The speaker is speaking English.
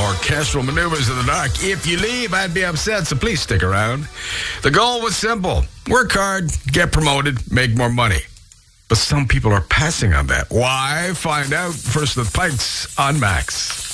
orchestral maneuvers in the dark. If you leave, I'd be upset, so please stick around. The goal was simple. Work hard, get promoted, make more money. But some people are passing on that. Why? Find out first with Pikes on Max.